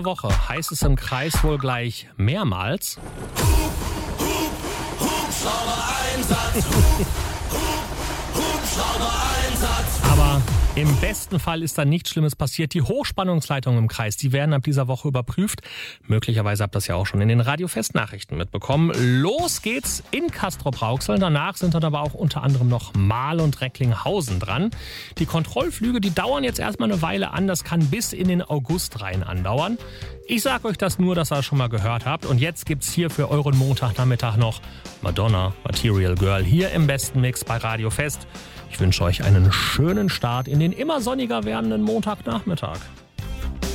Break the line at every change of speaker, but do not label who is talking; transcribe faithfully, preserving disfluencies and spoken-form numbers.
Woche heißt es im Kreis wohl gleich mehrmals.
Hubschrauber-Einsatz! Hubschrauber-Einsatz!
Aber im besten Fall ist da nichts Schlimmes passiert. Die Hochspannungsleitungen im Kreis, die werden ab dieser Woche überprüft. Möglicherweise habt ihr das ja auch schon in den Radio-Fest-Nachrichten mitbekommen. Los geht's in Castrop-Rauxel. Danach sind dann aber auch unter anderem noch Marl und Recklinghausen dran. Die Kontrollflüge, die dauern jetzt erstmal eine Weile an. Das kann bis in den August rein andauern. Ich sag euch das nur, dass ihr das schon mal gehört habt. Und jetzt gibt's hier für euren Montagnachmittag noch Madonna, Material Girl, hier im besten Mix bei Radio Fest. Ich wünsche euch einen schönen Start in den immer sonniger werdenden Montagnachmittag.